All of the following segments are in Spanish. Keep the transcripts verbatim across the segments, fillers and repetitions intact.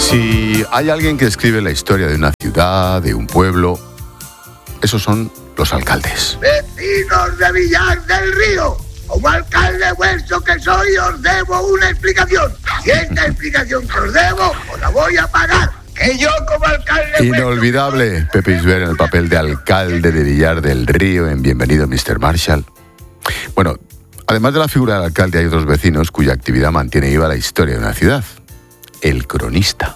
Si hay alguien que escribe la historia de una ciudad, de un pueblo, esos son los alcaldes. Vecinos de Villar del Río, como alcalde vuestro que soy, os debo una explicación. Y esta explicación que os debo, os la voy a pagar. Que yo como alcalde... Inolvidable, Pepe Isbert en el papel de alcalde de Villar del Río en Bienvenido mister Marshall. Bueno, además de la figura del alcalde, hay otros vecinos cuya actividad mantiene viva la historia de una ciudad. El cronista.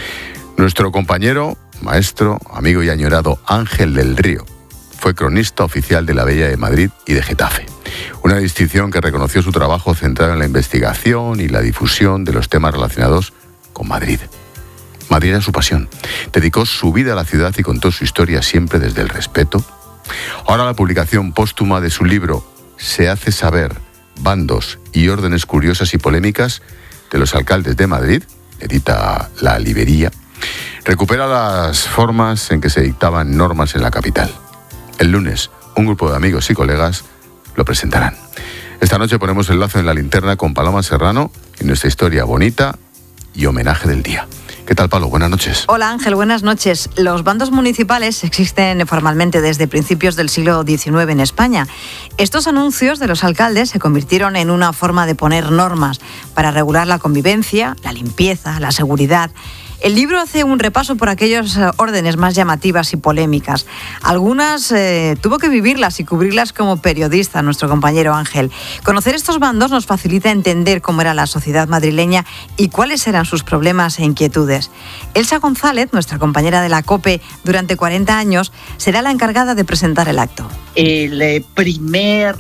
Nuestro compañero, maestro, amigo y añorado Ángel del Río fue cronista oficial de la Bella de Madrid y de Getafe. Una distinción que reconoció su trabajo centrado en la investigación y la difusión de los temas relacionados con Madrid. Madrid era su pasión. Dedicó su vida a la ciudad y contó su historia siempre desde el respeto. Ahora la publicación póstuma de su libro Se hace saber, bandos y órdenes curiosas y polémicas de los alcaldes de Madrid, edita La Librería, recupera las formas en que se dictaban normas en la capital. El lunes, un grupo de amigos y colegas lo presentarán. Esta noche ponemos el lazo en la linterna con Paloma Serrano y nuestra historia bonita y homenaje del día. ¿Qué tal, Palo? Buenas noches. Hola, Ángel. Buenas noches. Los bandos municipales existen formalmente desde principios del siglo diecinueve en España. Estos anuncios de los alcaldes se convirtieron en una forma de poner normas para regular la convivencia, la limpieza, la seguridad. El libro hace un repaso por aquellas órdenes más llamativas y polémicas. Algunas eh, tuvo que vivirlas y cubrirlas como periodista, nuestro compañero Ángel. Conocer estos bandos nos facilita entender cómo era la sociedad madrileña y cuáles eran sus problemas e inquietudes. Elsa González, nuestra compañera de la COPE durante cuarenta años, será la encargada de presentar el acto. El primer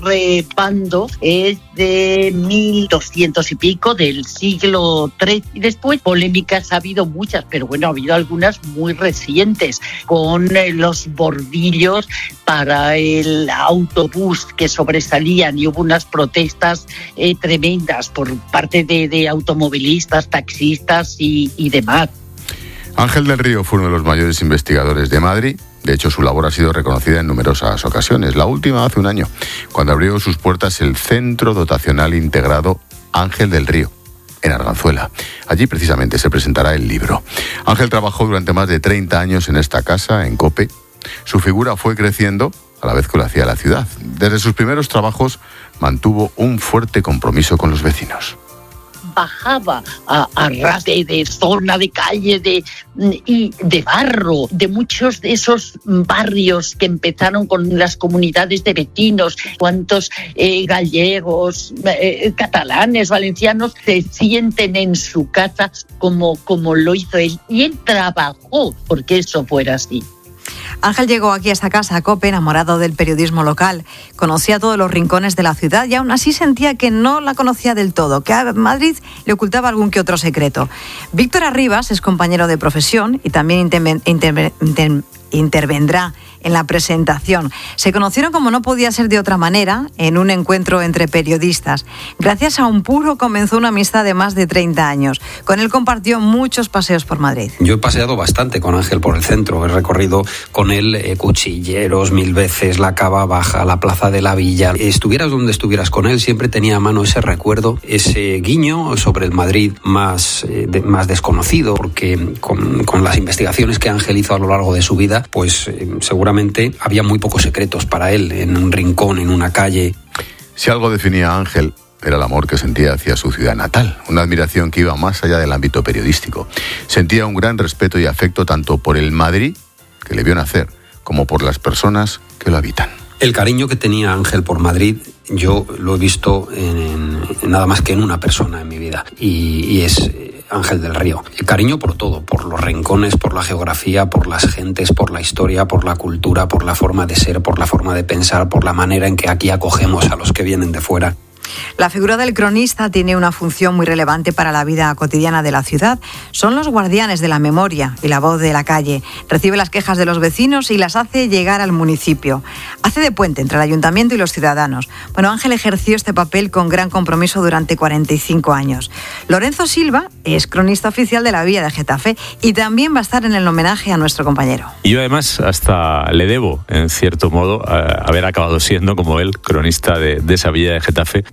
bando es de mil doscientos y pico, del siglo trece. Y después polémicas ha habido muchas, pero bueno, ha habido algunas muy recientes, con los bordillos para el autobús que sobresalían, y hubo unas protestas eh, tremendas por parte de, de automovilistas, taxistas y, y demás. Ángel del Río fue uno de los mayores investigadores de Madrid. De hecho, su labor ha sido reconocida en numerosas ocasiones. La última hace un año, cuando abrió sus puertas el Centro Dotacional Integrado Ángel del Río, en Arganzuela. Allí precisamente se presentará el libro. Ángel trabajó durante más de treinta años en esta casa, en COPE. Su figura fue creciendo a la vez que lo hacía la ciudad. Desde sus primeros trabajos mantuvo un fuerte compromiso con los vecinos. Bajaba a, a ras de, de zona, de calle, de, y de barro, de muchos de esos barrios que empezaron con las comunidades de vecinos. Cuántos eh, gallegos, eh, catalanes, valencianos se sienten en su casa como, como lo hizo él. Y él trabajó porque eso fuera así. Ángel llegó aquí a esta casa, a COPE, enamorado del periodismo local. Conocía todos los rincones de la ciudad y aún así sentía que no la conocía del todo, que a Madrid le ocultaba algún que otro secreto. Víctor Arribas es compañero de profesión y también interven- interven- inter- intervendrá en la presentación. Se conocieron, como no podía ser de otra manera, en un encuentro entre periodistas. Gracias a un puro comenzó una amistad de más de treinta años. Con él compartió muchos paseos por Madrid. Yo he paseado bastante con Ángel por el centro. He recorrido con él eh, Cuchilleros mil veces, la Cava Baja, la Plaza de la Villa. Estuvieras donde estuvieras con él, siempre tenía a mano ese recuerdo, ese guiño sobre el Madrid más, eh, de, más desconocido, porque con, con las investigaciones que Ángel hizo a lo largo de su vida, pues eh, seguramente había muy pocos secretos para él en un rincón, en una calle. Si algo definía a Ángel, era el amor que sentía hacia su ciudad natal, una admiración que iba más allá del ámbito periodístico. Sentía un gran respeto y afecto tanto por el Madrid que le vio nacer, como por las personas que lo habitan. El cariño que tenía Ángel por Madrid, yo lo he visto en, en nada más que en una persona en mi vida, y, y es Ángel del Río. El cariño por todo, por los rincones, por la geografía, por las gentes, por la historia, por la cultura, por la forma de ser, por la forma de pensar, por la manera en que aquí acogemos a los que vienen de fuera. La figura del cronista tiene una función muy relevante para la vida cotidiana de la ciudad. Son los guardianes de la memoria y la voz de la calle. Recibe las quejas de los vecinos y las hace llegar al municipio. Hace de puente entre el ayuntamiento y los ciudadanos. Bueno, Ángel ejerció este papel con gran compromiso durante cuarenta y cinco años. Lorenzo Silva es cronista oficial de la Villa de Getafe y también va a estar en el homenaje a nuestro compañero. Y yo además hasta le debo, en cierto modo, haber acabado siendo como él, cronista de, de esa Villa de Getafe,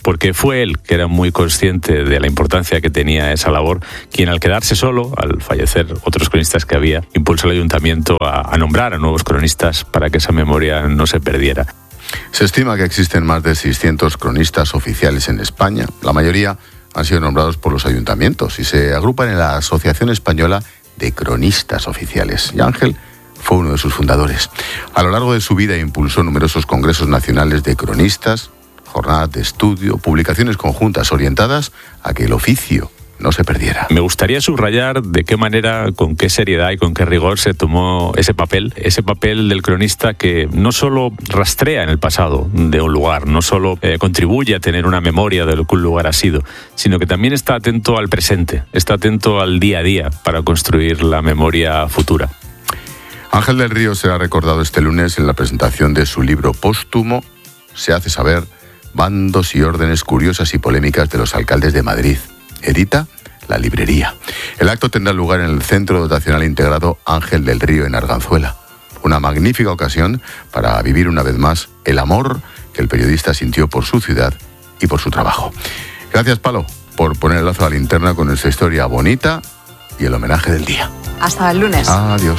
porque fue él, que era muy consciente de la importancia que tenía esa labor, quien al quedarse solo, al fallecer otros cronistas que había, impulsó al ayuntamiento a, a nombrar a nuevos cronistas para que esa memoria no se perdiera. Se estima que existen más de seiscientos cronistas oficiales en España. La mayoría han sido nombrados por los ayuntamientos y se agrupan en la Asociación Española de Cronistas Oficiales. Y Ángel fue uno de sus fundadores. A lo largo de su vida impulsó numerosos congresos nacionales de cronistas, jornadas de estudio, publicaciones conjuntas orientadas a que el oficio no se perdiera. Me gustaría subrayar de qué manera, con qué seriedad y con qué rigor se tomó ese papel, ese papel del cronista que no solo rastrea en el pasado de un lugar, no solo eh, contribuye a tener una memoria de lo que un lugar ha sido, sino que también está atento al presente, está atento al día a día para construir la memoria futura. Ángel del Río será recordado este lunes en la presentación de su libro póstumo, Se hace saber, bandos y órdenes curiosas y polémicas de los alcaldes de Madrid. Edita La Librería. El acto tendrá lugar en el Centro Dotacional Integrado Ángel del Río en Arganzuela. Una magnífica ocasión para vivir una vez más el amor que el periodista sintió por su ciudad y por su trabajo. Gracias, Palo, por poner el lazo a la linterna con nuestra historia bonita y el homenaje del día. Hasta el lunes. Adiós.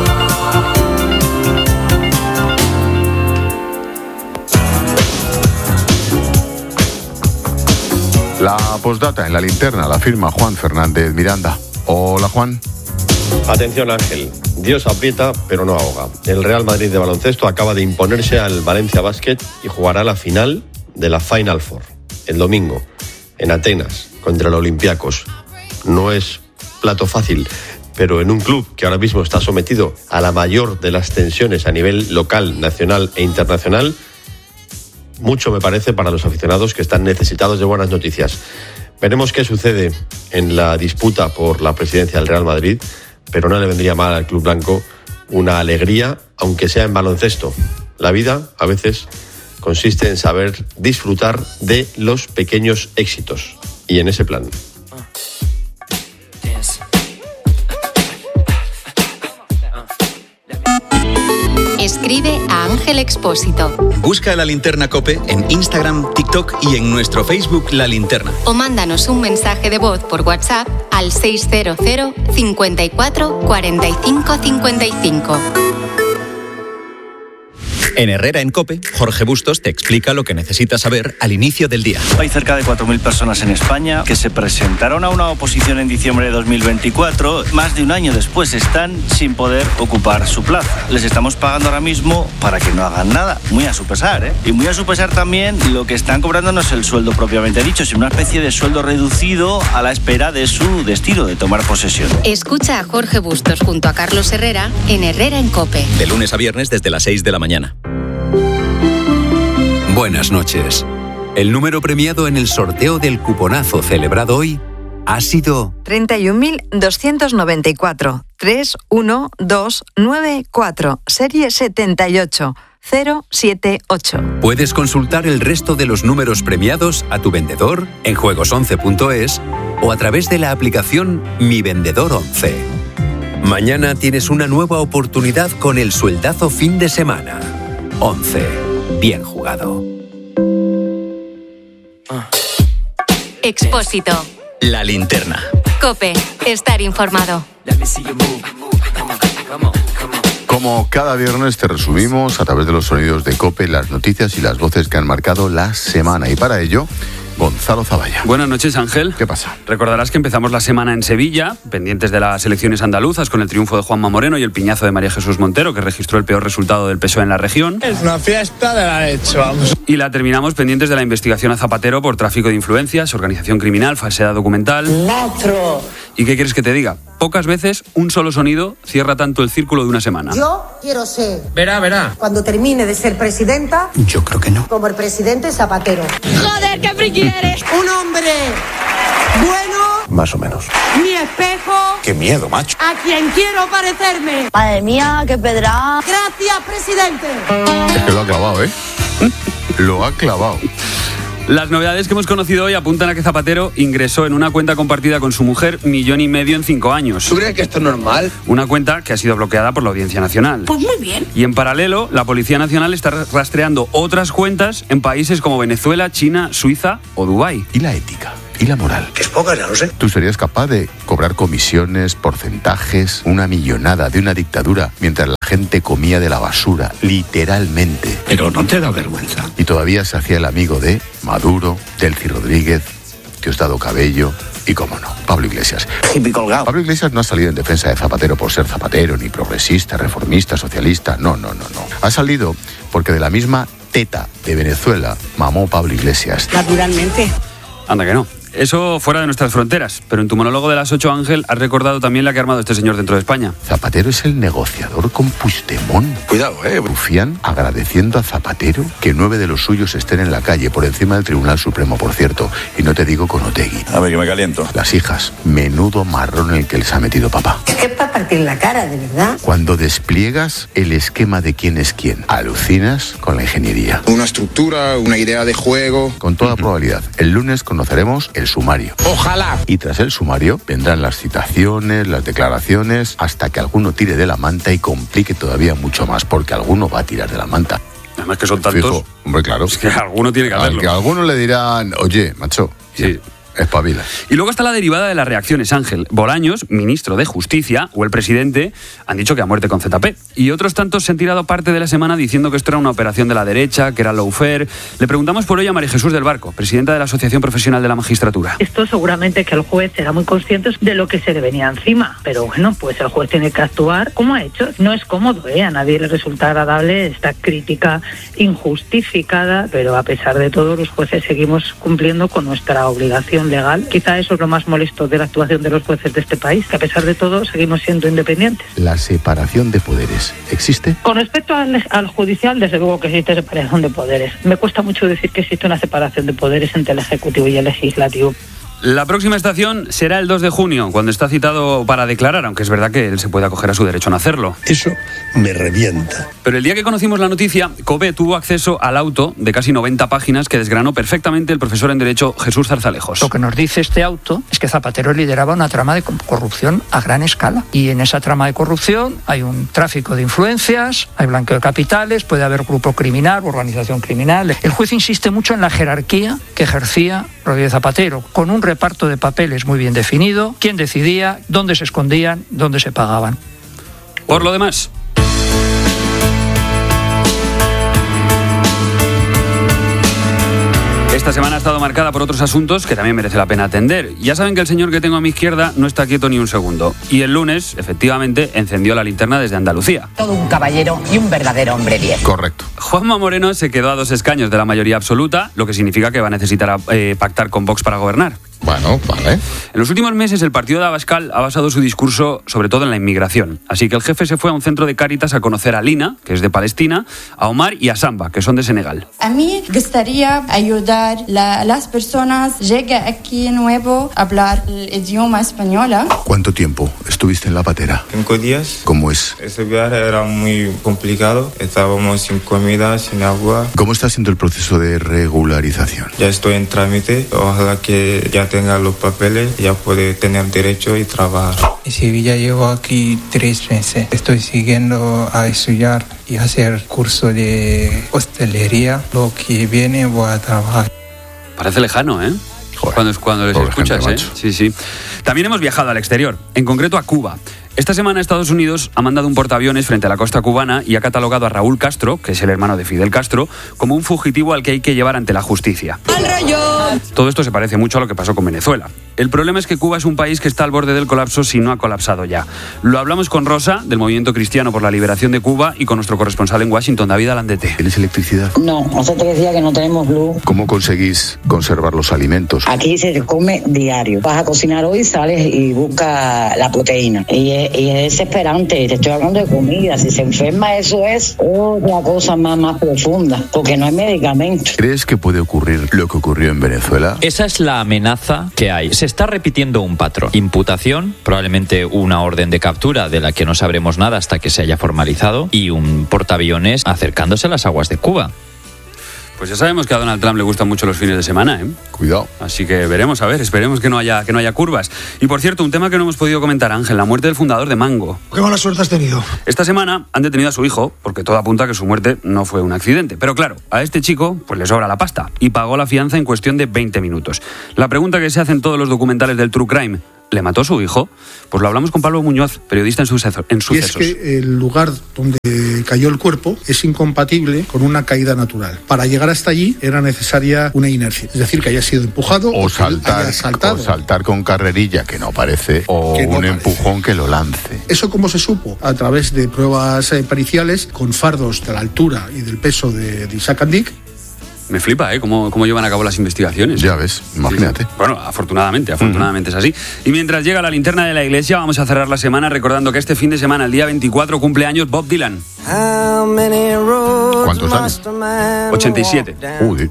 La postdata en la linterna la firma Juan Fernández Miranda. Hola, Juan. Atención, Ángel. Dios aprieta, pero no ahoga. El Real Madrid de baloncesto acaba de imponerse al Valencia Basket y jugará la final de la Final Four el domingo en Atenas contra el Olympiacos. No es plato fácil, pero en un club que ahora mismo está sometido a la mayor de las tensiones a nivel local, nacional e internacional, mucho me parece para los aficionados que están necesitados de buenas noticias. Veremos qué sucede en la disputa por la presidencia del Real Madrid, pero no le vendría mal al club blanco una alegría, aunque sea en baloncesto. La vida, a veces, consiste en saber disfrutar de los pequeños éxitos. Y en ese plan. Escribe a Ángel Expósito. Busca La Linterna COPE en Instagram, TikTok y en nuestro Facebook La Linterna. O mándanos un mensaje de voz por WhatsApp al seis cero cero, cincuenta y cuatro, cuarenta y cinco, cincuenta y cinco. En Herrera en COPE, Jorge Bustos te explica lo que necesitas saber al inicio del día. Hay cerca de cuatro mil personas en España que se presentaron a una oposición en diciembre de dos mil veinticuatro. Más de un año después están sin poder ocupar su plaza. Les estamos pagando ahora mismo para que no hagan nada, muy a su pesar, ¿eh? Y muy a su pesar también lo que están cobrando no es el sueldo propiamente dicho, sino una especie de sueldo reducido a la espera de su destino, de tomar posesión. Escucha a Jorge Bustos junto a Carlos Herrera en Herrera en COPE. De lunes a viernes desde las seis de la mañana. Buenas noches. El número premiado en el sorteo del cuponazo celebrado hoy ha sido treinta y un mil doscientos noventa y cuatro, tres uno dos nueve cuatro, serie setenta y ocho cero siete ocho. Puedes consultar el resto de los números premiados a tu vendedor en juegos once punto es o a través de la aplicación Mi Vendedor once. Mañana tienes una nueva oportunidad con el sueldazo fin de semana. once. Bien jugado. Expósito. La Linterna. COPE. Estar informado. Como cada viernes te resumimos a través de los sonidos de COPE las noticias y las voces que han marcado la semana. Y para ello, Gonzalo Zavalla. Buenas noches, Ángel. ¿Qué pasa? Recordarás que empezamos la semana en Sevilla, pendientes de las elecciones andaluzas, con el triunfo de Juanma Moreno y el piñazo de María Jesús Montero, que registró el peor resultado del P S O E en la región. Es una fiesta de la leche, vamos. Y la terminamos pendientes de la investigación a Zapatero por tráfico de influencias, organización criminal, falsedad documental. ¡Monstruo! ¿Y qué quieres que te diga? Pocas veces un solo sonido cierra tanto el círculo de una semana. Yo quiero ser... Verá, verá. Cuando termine de ser presidenta... Yo creo que no. Como el presidente Zapatero. ¡Joder, qué friki eres! Un hombre bueno... Más o menos. Mi espejo... ¡Qué miedo, macho! A quien quiero parecerme. Madre mía, qué pedra. Gracias, presidente. Es que lo ha clavado, ¿eh? Lo ha clavado. Las novedades que hemos conocido hoy apuntan a que Zapatero ingresó en una cuenta compartida con su mujer millón y medio en cinco años. ¿Tú crees que esto es normal? Una cuenta que ha sido bloqueada por la Audiencia Nacional. Pues muy bien. Y en paralelo, la Policía Nacional está rastreando otras cuentas en países como Venezuela, China, Suiza o Dubái. ¿Y la ética? ¿Y la moral? Que es poca, ya lo sé. ¿Tú serías capaz de cobrar comisiones, porcentajes, una millonada de una dictadura mientras la gente comía de la basura, literalmente? Pero no te da vergüenza. Y todavía se hacía el amigo de Maduro, Delcy Rodríguez, Diosdado Cabello y, cómo no, Pablo Iglesias. Hippie colgado. Pablo Iglesias no ha salido en defensa de Zapatero por ser zapatero, ni progresista, reformista, socialista. No, no, no, no. Ha salido porque de la misma teta de Venezuela mamó Pablo Iglesias. Naturalmente. Anda que no. Eso fuera de nuestras fronteras, pero en tu monólogo de las ocho, Ángel, has recordado también la que ha armado este señor dentro de España. Zapatero es el negociador con Puigdemont. Cuidado, eh. Rufián agradeciendo a Zapatero que nueve de los suyos estén en la calle, por encima del Tribunal Supremo, por cierto. Y no te digo con Otegi. A ver, que me caliento. Las hijas, menudo marrón en el que les ha metido papá. Es que es para partir la cara, de verdad. Cuando despliegas el esquema de quién es quién, alucinas con la ingeniería. Una estructura, una idea de juego. Con toda probabilidad, el lunes conoceremos el sumario. Ojalá. Y tras el sumario vendrán las citaciones, las declaraciones, hasta que alguno tire de la manta y complique todavía mucho más, porque alguno va a tirar de la manta. Además que son tantos. Fijo, hombre, claro. Es que alguno tiene que hacerlo. Al que a alguno le dirán, oye, macho, sí. Espabila. Y luego está la derivada de las reacciones, Ángel. Bolaños, ministro de Justicia, o el presidente, han dicho que a muerte con Z P. Y otros tantos se han tirado parte de la semana diciendo que esto era una operación de la derecha, que era lawfare. Le preguntamos por ello a María Jesús del Barco, presidenta de la Asociación Profesional de la Magistratura. Esto seguramente que el juez era muy consciente de lo que se le venía encima. Pero bueno, pues el juez tiene que actuar como ha hecho. No es cómodo, ¿eh? A nadie le resulta agradable esta crítica injustificada, pero a pesar de todo los jueces seguimos cumpliendo con nuestra obligación legal. Quizá eso es lo más molesto de la actuación de los jueces de este país, que a pesar de todo seguimos siendo independientes. La separación de poderes, ¿existe? Con respecto al, al judicial, desde luego que existe separación de poderes. Me cuesta mucho decir que existe una separación de poderes entre el Ejecutivo y el Legislativo. La próxima estación será el dos de junio, cuando está citado para declarar, aunque es verdad que él se puede acoger a su derecho a no hacerlo. Eso me revienta. Pero el día que conocimos la noticia, COPE tuvo acceso al auto de casi noventa páginas que desgranó perfectamente el profesor en Derecho Jesús Zarzalejos. Lo que nos dice este auto es que Zapatero lideraba una trama de corrupción a gran escala. Y en esa trama de corrupción hay un tráfico de influencias, hay blanqueo de capitales, puede haber grupo criminal, organización criminal. El juez insiste mucho en la jerarquía que ejercía Rodríguez Zapatero, con un reparto de papeles muy bien definido, quién decidía, dónde se escondían, dónde se pagaban. Por lo demás, esta semana ha estado marcada por otros asuntos que también merece la pena atender. Ya saben que el señor que tengo a mi izquierda no está quieto ni un segundo. Y el lunes, efectivamente, encendió la linterna desde Andalucía. Todo un caballero y un verdadero hombre bien. Correcto. Juanma Moreno se quedó a dos escaños de la mayoría absoluta, lo que significa que va a necesitar eh, pactar con Vox para gobernar. Bueno, vale. En los últimos meses el partido de Abascal ha basado su discurso sobre todo en la inmigración. Así que el jefe se fue a un centro de Cáritas a conocer a Lina, que es de Palestina, a Omar y a Samba, que son de Senegal. A mí gustaría ayudar a las personas lleguen aquí nuevo a hablar el idioma español. ¿Cuánto tiempo estuviste en La Patera? Cinco días. ¿Cómo es? Ese viaje era muy complicado. Estábamos sin comida, sin agua. ¿Cómo está siendo el proceso de regularización? Ya estoy en trámite. Ojalá que ya tenga los papeles, ya puede tener derecho y trabajar. En Sevilla llevo aquí tres meses. Estoy siguiendo a estudiar y hacer curso de hostelería. Lo que viene voy a trabajar. Parece lejano, ¿eh? Joder, cuando, cuando les escuchas, gente, ¿eh? Sí, sí. También hemos viajado al exterior, en concreto a Cuba. Esta semana Estados Unidos ha mandado un portaaviones frente a la costa cubana y ha catalogado a Raúl Castro, que es el hermano de Fidel Castro, como un fugitivo al que hay que llevar ante la justicia. ¡Al rollo! Todo esto se parece mucho a lo que pasó con Venezuela. El problema es que Cuba es un país que está al borde del colapso si no ha colapsado ya. Lo hablamos con Rosa, del Movimiento Cristiano por la Liberación de Cuba, y con nuestro corresponsal en Washington, David Alandete. ¿Tienes electricidad? No, nosotros te decía que no tenemos luz. ¿Cómo conseguís conservar los alimentos? Aquí se come diario. Vas a cocinar hoy, sales y buscas la proteína. Y es, y es desesperante. Te estoy hablando de comida. Si se enferma, eso es otra cosa más, más profunda, porque no hay medicamentos. ¿Crees que puede ocurrir lo que ocurrió en Venezuela? Esa es la amenaza que hay. Se está repitiendo un patrón. Imputación, probablemente una orden de captura de la que no sabremos nada hasta que se haya formalizado, y un portaaviones acercándose a las aguas de Cuba. Pues ya sabemos que a Donald Trump le gustan mucho los fines de semana, ¿eh? Cuidado. Así que veremos, a ver, esperemos que no haya, que no haya curvas. Y por cierto, un tema que no hemos podido comentar, Ángel, la muerte del fundador de Mango. ¿Qué mala suerte has tenido? Esta semana han detenido a su hijo, porque todo apunta a que su muerte no fue un accidente. Pero claro, a este chico pues le sobra la pasta y pagó la fianza en cuestión de veinte minutos. La pregunta que se hacen todos los documentales del True Crime: ¿le mató a su hijo? Pues lo hablamos con Pablo Muñoz, periodista en, suceso, en Sucesos. Y es que el lugar donde cayó el cuerpo es incompatible con una caída natural. Para llegar hasta allí era necesaria una inercia, es decir, que haya sido empujado o, saltar, o saltar con carrerilla, que no parece, o que no un parece. empujón que lo lance. ¿Eso cómo se supo? A través de pruebas eh, periciales con fardos de la altura y del peso de, de Isaac and Dick. Me flipa, ¿eh? Cómo, cómo llevan a cabo las investigaciones. Ya ves, imagínate. Sí. Bueno, afortunadamente, afortunadamente uh-huh. es así. Y mientras llega la linterna de la iglesia, vamos a cerrar la semana recordando que este fin de semana, el día veinticuatro, cumple años Bob Dylan. ¿Cuántos años? ochenta y siete. Uy.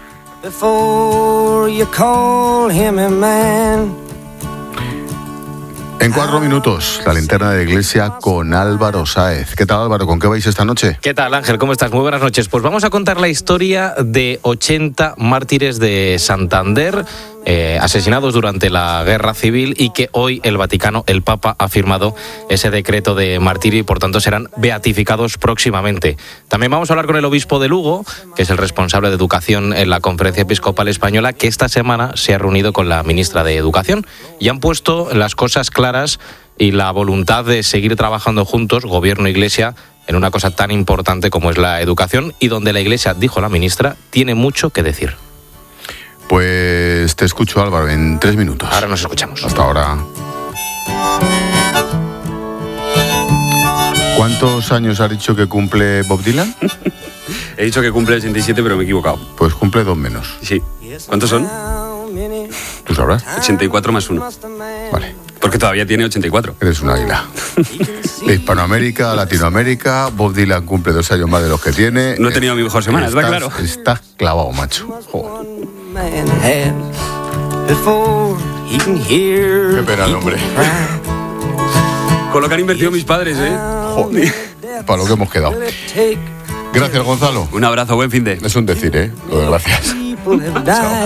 En cuatro minutos, la linterna de la iglesia con Álvaro Sáez. ¿Qué tal, Álvaro? ¿Con qué vais esta noche? ¿Qué tal, Ángel? ¿Cómo estás? Muy buenas noches. Pues vamos a contar la historia de ochenta mártires de Santander, eh, asesinados durante la Guerra Civil, y que hoy el Vaticano, el Papa, ha firmado ese decreto de martirio y por tanto serán beatificados próximamente. También vamos a hablar con el obispo de Lugo, que es el responsable de educación en la Conferencia Episcopal Española, que esta semana se ha reunido con la ministra de Educación y han puesto las cosas claras y la voluntad de seguir trabajando juntos, gobierno e iglesia, en una cosa tan importante como es la educación, y donde la iglesia, dijo la ministra, tiene mucho que decir. Pues te escucho, Álvaro, en tres minutos. Ahora nos escuchamos. Hasta ahora. ¿Cuántos años has dicho que cumple Bob Dylan? He dicho que cumple ochenta y siete, pero me he equivocado. Pues cumple dos menos. Sí. ¿Cuántos son? ¿Tú sabrás? ochenta y cuatro más uno. Vale. Porque todavía tiene ochenta y cuatro. Eres un águila. De Hispanoamérica a Latinoamérica, Bob Dylan cumple dos años más de los que tiene. No he tenido mi mejor semana, está claro. Estás clavado, macho. Joder. Qué pena el hombre. Con lo que han invertido mis padres, ¿eh? Joder. Para lo que hemos quedado. Gracias, Gonzalo. Un abrazo, buen fin de. Es un decir, ¿eh? Lo de gracias. Chao.